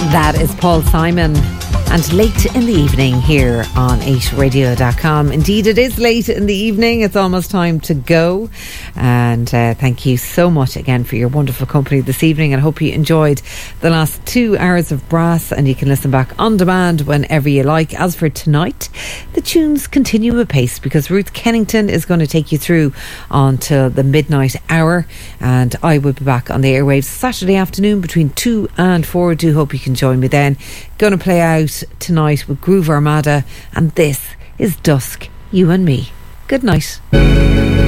That is Paul Simon and Late in the Evening here on 8radio.com. Indeed, it is late in the evening. It's almost time to go. And thank you so much again for your wonderful company this evening. And I hope you enjoyed the last 2 hours of brass. And you can listen back on demand whenever you like. As for tonight, the tunes continue apace because Ruth Kennington is going to take you through until the midnight hour. And I will be back on the airwaves Saturday afternoon between 2 and 4. Do hope you can join me then. Going to play out tonight with Groove Armada, and this is Dusk, You and Me. Good night.